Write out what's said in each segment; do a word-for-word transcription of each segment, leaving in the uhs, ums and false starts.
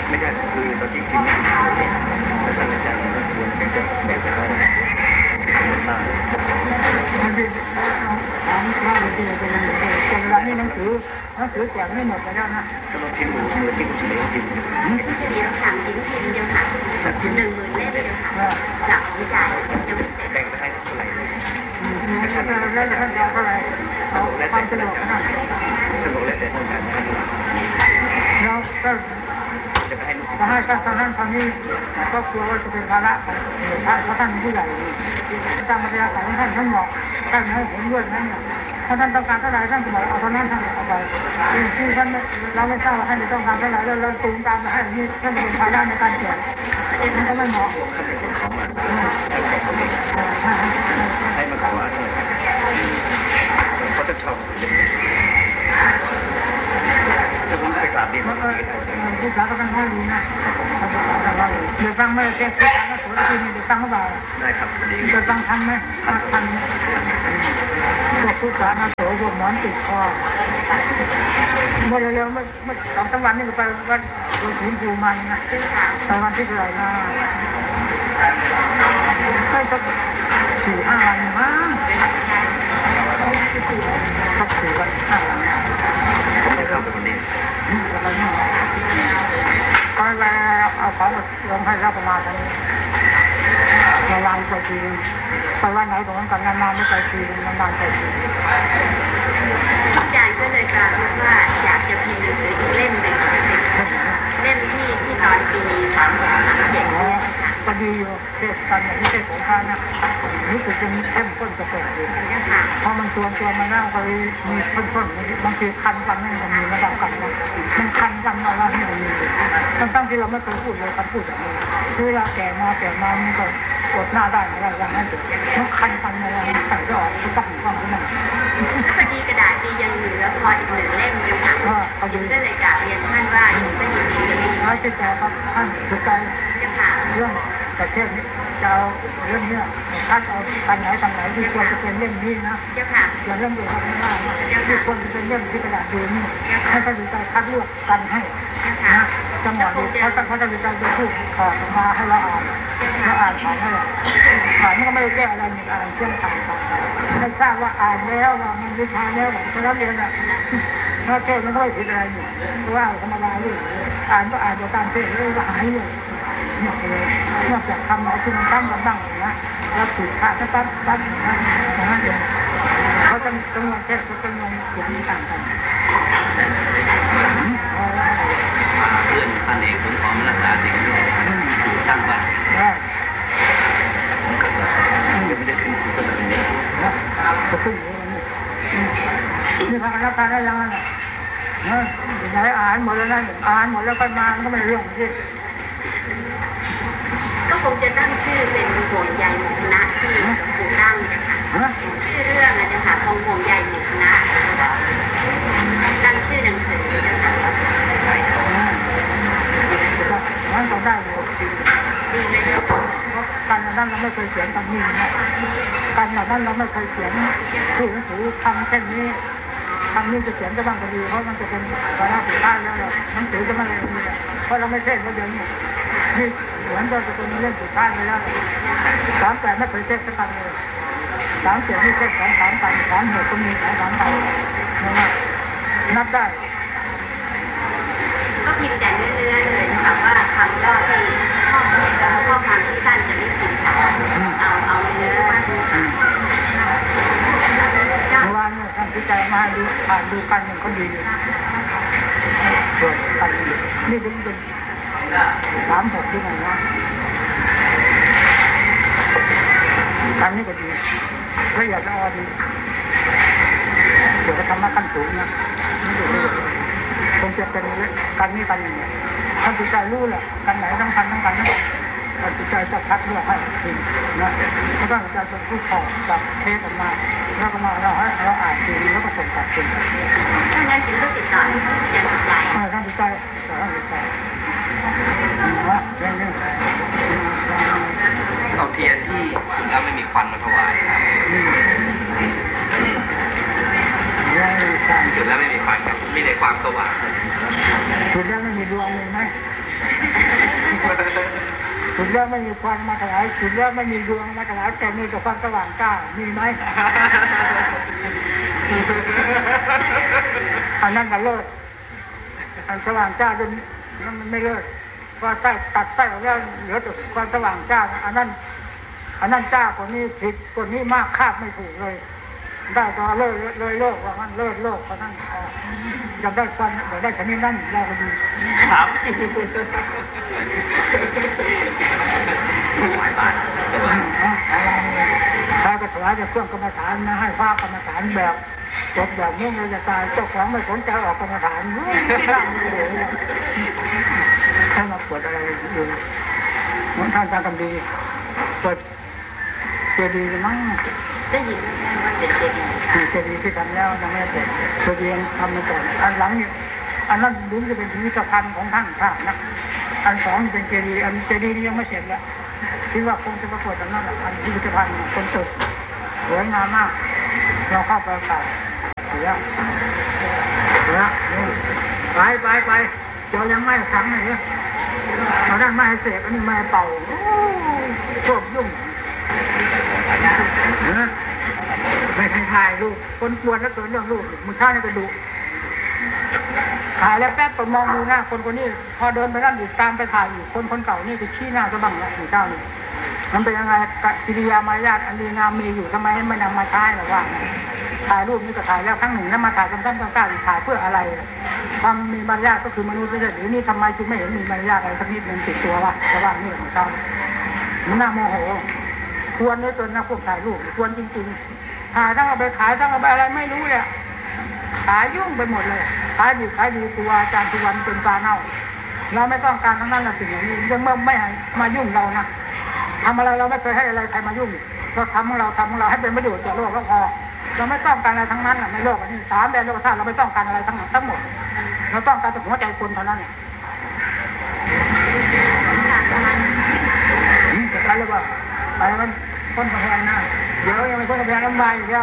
ไม่ใช่คือเราจริงจริงเนี่ยแต่ท่านอาจารย์ก็ควรจะแบบเขามากมันเป็นถามว่าเราจะเป็นยังไงแต่เวลานี้หนังสือหนังสือแจกไม่หมดไปแล้วนะก็ต้องพิมพ์มือมือพิมพ์เฉลี่ยพิมพ์เดียวค่ะพิมพ์พิมพ์เดียวค่ะหนึ่งหมื่นเล่มเดียวค่ะหลักวิจัยยังไม่เสร็จแบ่งไปให้เท่าไหร่แล้วแล้วท่านจะเท่าไหร่เอาความสะดวกนะสะดวกแล้วแต่ท่านอาจารย์แล้วก็จะไปให้ลูกศิษย์ถ้าให้ท่านนั้นทางนี้ก็กลัวว่าจะเป็นภาระของท่านเพราะท่านผู้ใหญ่ตามมารยาทของท่านท่านบอกท่านให้เห็นด้วยนั่นถ้าท่านต้องการเท่าไหร่ท่านจะบอกเอาเท่านั้นท่านเอาไปที่ท่านเราไม่ทราบว่าท่านจะต้องการเท่าไหร่แล้วเราตูมตามมาให้นี่ท่านเป็นภาระในการเขียนมันก็ไม่เหมาะให้มาขอเขาจะชอบจะผมไปกราบดีมันก็ผู้สาวก็ต้องให้ดีนะเดี๋ยวฟังไม่ได้แค่ผู้สาวก็สวยจริงเดี๋ยวฟังเขาบอกได้ครับเดี๋ยวฟังทันไหมทันพวกผู้สาวมาโสพวกหมอนติดคอเมื่อเร็วๆเมื่อเมื่อสองสามวันนี่ไปวัดหลวงปู่ภูมันนะไปวันที่เท่าไหร่นะไม่สักสี่ห้าวันมั้งสักสี่วันห้าวันผมไม่เข้าไปคนนี้ก็แล้วเอาของลงให้รับประมาณนี้ระวังไปทีไปวันไหนตรงนั้นกันนานๆไม่ไปทีนานๆไปทีอาจารย์ก็เลยกล่าวว่าอยากจะพิมพ์หนังสืออีกเล่มหนึ่งเล่มที่ที่ตอนปีสามสามเจ็ดก็ดีอยู่เทศกาลอย่างนี้เทศสงฆ์นะรู้สึกจะมีเข้มข้นกระโดดอยู่เพราะมันตัวตัวมันแล้วก็มีข้นๆบางทีคันกันนั่นก็มีระดับกันนะมันคันกันอะไรนี่ก็มีมันตั้งที่เราไม่เคยพูดเลยคำพูดอย่างนี้คือเราแก่มาแก่มามันก็อดหน้าได้อะไรอย่างนั้นมันคันกันอะไรมันใส่จะออกก็ต้องต้องที่นั่นพอดีกระดาษดียังเหลือพออีกหนึ่งเล่มอยู่ค่ะก็เลยกล่าวเรียนท่านว่ายังไม่ยินดีน้อยที่แต่ครับท่านสุดใจเรื่องประเทศนี้จะเอาเรื่องนี้ท่านเอาปัญหาทางไหนที่ควรจะเป็นเรื่องนี้นะอย่าเรื่องอื่นไม่ได้ที่ควรจะเป็นเรื่องที่กระดาษดีนี่ให้ท่านสุดใจคัดเลือกกันให้นะจังหวะนี้เพราะท่านเขาจะสุดใจจะพูดขอมาให้เราอ่านเราอ่านผ่านให้เราอ่านมันก็ไม่ได้แก้อะไรมีอ่านเชื่อมผ่านไปไม่ทราบว่าอ่านแล้วว่ามันวิชาแล้วว่าจะรับเรียนอ่ะถ้าเทศมันก็ไม่ผิดอะไรอยู่เพราะว่าธรรมดาเลยอ่านก็อ่านโดยตามเทศเลยว่าหายเลยนอกเลยนอกจากคำไหนที่มันตั้งมันตั้งนะแล้วผิดพลาดตั้งตั้งนะอย่างนั้นเองเขาจะจำนวนเทศเขาจำนวนเสียงต่างกันเพื่อนท่านเองผมขอมารักษาสิ่งที่ถูกตั้งไว้ยังไม่ได้ขึ้นขึ้นตรงนี้นะจะขึ้นนี่พากันรับการได้ยังไงเนาะไหนอ่านหมดแล้วนะอ่านหมดแล้วก็มาก็ไม่เรื่องที่ก็คงจะตั้งชื่อเป็นห่วงใยหมู่คณะที่หลวงปู่ตั้งนะคะชื่อเรื่องนะคะคงห่วงใยหมู่คณะตั้งชื่อหนังสือนะคะนั่นต้องได้เลยดีเลยเพราะการนั้นเราไม่เคยเขียนตรงนี้นะการนั้นเราไม่เคยเขียนชื่อหนังสือคำเช่นนี้คำนี้จะเขียนจะบ้างก็ดีเพราะมันจะเป็นวาระสุดท้ายแล้วหนังสือจะไม่เลยเพราะเราไม่เท่เพราะเดี๋ยวนี้นี่เหมือนเราจะเป็นเรื่องสุดท้ายไปแล้วสามแต่ไม่เคยเทศสักครั้งเลยสามเสียงนี่เทศสองสามตันสามหกก็มีสองสามตันนะนับได้ก็พิมพ์แต่เนื้อเลยนะคะว่าคำย่อที่ข้อข้อความที่ท่านจะไม่พิมพ์เอาเอาเนื้อมาดูเมื่อวานเนี่ยท่านพิจารณาดูอ่านดูกันหนึ่งก็ดีส่วนกันนี่เป็นเป็นสามหกที่ไหนนะทำนี่ก็ดีละเอียดละออดีเดี๋ยวก็ทำมาขั้นสูงนะนี่ดูนี่คงจะเป็นการนี้กันอย่างนี้ท่านจิตใจรู้แหละกันไหนสำคัญทั้งกันนะท่านจิตใจจะคัดเลือกให้จริงนะไม่ต้องจะจะพูดขอจากเทสออกมาแล้วก็มาเราให้เราอ่านจริงแล้วก็ส่งกลับจริงถ้างั้นถึงต้องติดต่อที่ท่านจิตใจท่านจิตใจท่านจิตใจเอาเทียนที่จุดแล้วไม่มีควันมาถวายครับจุดแล้วไม่มีควันครับมีแต่ความสว่างจุดแล้วไม่มีดวงมีไหมจุดแล้วไม่มีควันมาถวายจุดแล้วไม่มีดวงมาถวายแต่มีแต่ความสว่างจ้ามีไหมอันนั้นก็เลิศอันสว่างจ้าจนมันไม่เลิศพอใต้ตัดใต้ออกแล้วเหลือแต่ความสว่างจ้าอันนั้นอันนั้นจ้าคนนี้ผิดคนนี้มากคาดไม่ถูกเลยได้ต่อเลิศเลยโลกว่ามันเลิศโลกเพราะนั้นอยากได้ควันอยากได้ชนิดนั้นเราก็ดีครับหมายบาทใครก็ถวายจะเครื่องกรรมฐานนะให้พระกรรมฐานแบบจบแบบมุ่งเลยจะตายเจ้าของไม่สนใจออกกรรมฐานร่างเลยท่านมาปวดอะไรอยู่น้องท่านจะทำดีเปิดเจดีย์มั้งได้ยินว่าเป็นเจดีย์เจดีย์ที่ทำแล้วยังไม่เสร็จเจดีย์ทำมาก่อนอันหลังนี่อันนั้นดูจะเป็นพิพิธภัณฑ์ของท่านท่านนะอันสองเป็นเจดีย์อันเจดีย์นี้ยังไม่เสร็จแล้วคิดว่าคงจะประกวดอันนั้นอันพิพิธภัณฑ์คนตึกสวยงามมากเราเข้าไปป่าเสียเสียนี่ไปไปไปเจ้ายังไม่สังเลยเราด้านไม่เสกอันนี้ไม่เป่าโชคยุ่งไม่ทันถ่ายลูกคนปวดแล้วเกิดเรื่องลูกมือข้านี่ก็ดุถ่ายแล้วแป๊บไปมองดูหน้าคนคนนี้พอเดินไปนั่นอยู่ตามไปถ่ายอยู่คนคนเก่านี่จะชี้หน้าจะบังแล้วมือข้านี่มันเป็นยังไงกิริยามารยาทอันดีงามมีอยู่ทำไมไม่นำมาใช้หรอว่าถ่ายรูปนี่ก็ถ่ายแล้วครั้งหนึ่งแล้วมาถ่ายซ้ำๆก้าวๆอีกถ่ายเพื่ออะไรความมีมารยาทก็คือมนุษย์ไม่ใช่หรือนี่ทำไมจึงไม่เห็นมีมารยาทอะไรสักนิดนึงติดตัววะแต่ว่านี่ของเขามันน่าโมโหควรด้วยตัวนะพวกถ่ายรูปควรจริงๆถ่ายทั้งเอาไปขายทั้งเอาไปอะไรไม่รู้เลยขายยุ่งไปหมดเลยขายดีขายดีตัวอาจารย์ทุกวันเป็นปลาเน่าเราไม่ต้องการทั้งนั้นเราสิ่งอย่างนี้ยังเมื่อไม่ให้มายุ่งเรานะทำอะไรเราไม่เคยให้อะไรใครมายุ่งเราทำของเราทำของเราให้เป็นประโยชน์แก่โลกแล้วพอเราไม่ต้องการอะไรทั้งนั้นในโลกนี้สามแดนโลกธาตุเราไม่ต้องการอะไรทั้งทั้งหมดเราต้องการแต่หัวใจคนเท่านั้นนี่จะไปเลยว่าไปมันพ้นกระแพงนะเดี๋ยวยังไม่พ้นกระแพงน้ำมันอีกแล้ว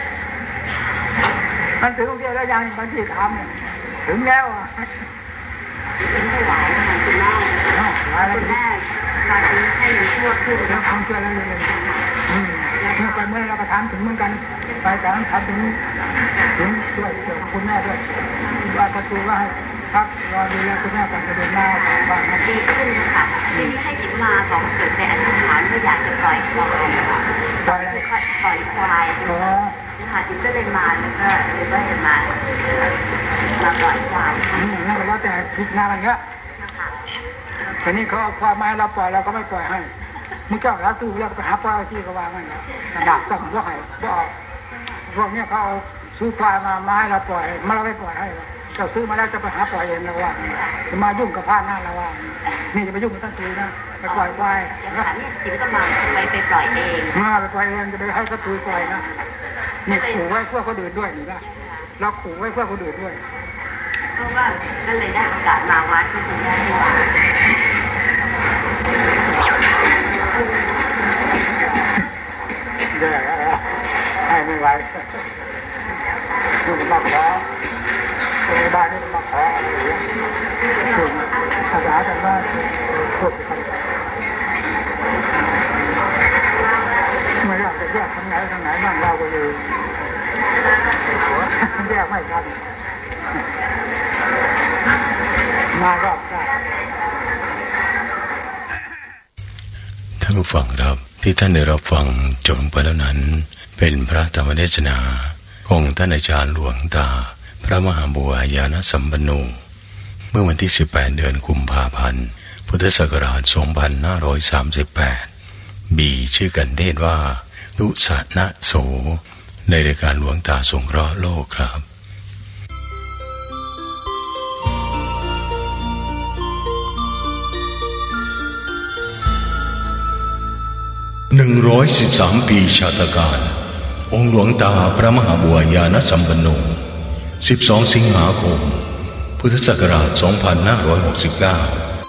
มันถึงตรงที่แล้วยังมันที่ทำเนี่ยถึงแล้วอ่ะเป็นไม่ไหวนะคุณแม่คุณแม่ตอนนี้ให้หนูช่วยขึ้นแล้วทำช่วยแล้วเลยอืมเมื่อไปเมื่อเราก็ถามถึงเหมือนกันไปแต่ถามถึงถึงด้วยเกี่ยวกับคุณแม่ด้วยว่าประตูว่าให้พักรอดูแลคุณแม่ก่อนจะเดินหน้าบ้างนะดีขึ้นค่ะทีนี้ให้จิตมาบอกเกิดไปอธิษฐานว่าอยากจะปล่อยควายปล่อยอะไรปล่อยควายอ๋อค่ะจิตก็เลยมาแล้วก็เลยว่าจะมามาปล่อยควายอืมนั่นก็แล้วแต่พิจารณาอย่างเงี้ยทีนี้เขาเอาความมาให้เราปล่อยเราก็ไม่ปล่อยให้มึงเจ้าหาซื้อแล้วก็ไปหาปล่อยที่ก็วางงั้นนะดับสั่งว่าให้ว่าออกพวกนี้เขาเอาซื้อควายมามาให้เราปล่อยมาเราไม่ปล่อยให้เจ้าซื้อมาแล้วจะไปหาปล่อยเองเราว่าจะมายุ่งกับพระหน้าเราว่านี่จะไปยุ่งกับท่านตุยนะไปปล่อยควายนะนี่จิตก็มาไปไปปล่อยเองมาไปปล่อยเองจะไปให้ท่านตุยปล่อยนะนี่ขู่ไว้เพื่อคนอื่นด้วยนี่นะเราขู่ไว้เพื่อคนอื่นด้วยเพราะว่าก็เลยได้โอกาสมาวัดที่คุณย่าที่วัดเดี๋ยวให้ไม่ไหวลูกมาขอโรงพยาบาลนี่มาขอถึงภาษาแต่ว่าพูดกันไม่อยากจะแยกทางไหนทางไหนบ้างเราก็เลยแยกไม่ทันมารอบได้ท่านผู้ฟังครับที่ท่านได้รับฟังจบไปแล้วนั้นเป็นพระธรรมเทศนาของท่านอาจารย์หลวงตาพระมหาบัวยานสัมปันโนเมื่อวันที่สิบแปดเดือนกุมภาพันธ์พุทธศักราชสองพันห้าร้อยสามสิบแปดมีชื่อกันเทศว่าตุสนะโสในรายการหลวงตาสงเคราะห์โลกครับหนึ่งร้อยสิบสามปีชาตการองค์หลวงตาพระมหาบัวยานสัมปันโนสิบสองสิงหาคมพุทธศักราชสองพันห้าร้อยหกสิบเก้า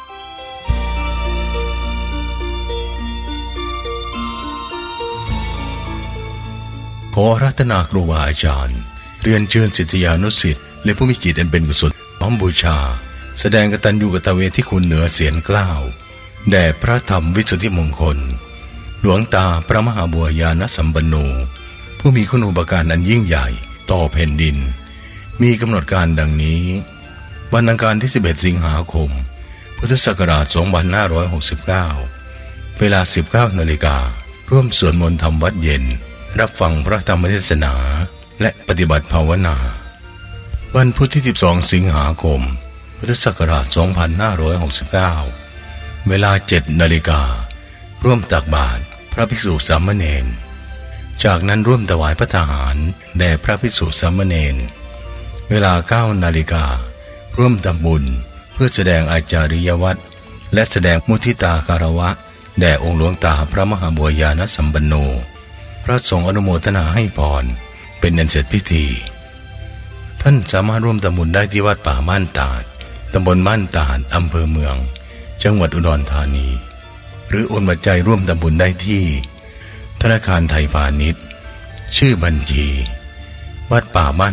ขออาราธนาครูบาอาจารย์เรียนเชิญศิษยานุศิษย์และผู้มีจิตอันเป็นกุศลน้อมบูชาแสดงกตัญญูกตเวทีคุณเหนือเสียนเกล้าแด่พระธรรมวิสุทธิมงคลหลวงตาพระมหาบัวญาณสัมปันโนผู้มีคุณูปการอันยิ่งใหญ่ต่อแผ่นดินมีกำหนดการดังนี้วันอังคารที่สิบเอ็ดสิงหาคมพุทธศักราชสองพันห้าร้อยหกสิบเก้าเวลา สิบเก้านาฬิการ่วมสวดมนต์ทำวัดเย็นรับฟังพระธรรมเทศนาและปฏิบัติภาวนาวันพุธที่สิบสองสิงหาคมพุทธศักราชสองพันห้าร้อยหกสิบเก้าเวลา เจ็ดนาฬิการ่วมตักบาตรพระภิกษุสามเณรจากนั้นร่วมถวายพระทหารแด่พระภิกษุสามเณรเวลา เก้านาฬิการ่วมทำบุญเพื่อแสดงอาจาริยวัตรและแสดงมุทิตาคารวะแด่องค์หลวงตาพระมหาบัวญาณสัมปันโนพระสงฆ์อนุโมทนาให้พรเป็นอันเสร็จพิธีท่านสามารถร่วมทำบุญได้ที่วัดป่าม่านตาดตำบลม่านตาดอำเภอเมืองจังหวัดอุดรธานีหรือโอนปัจจัยร่วมทำบุญได้ที่ธนาคารไทยพาณิชย์ชื่อบัญชีวัดป่าม่าน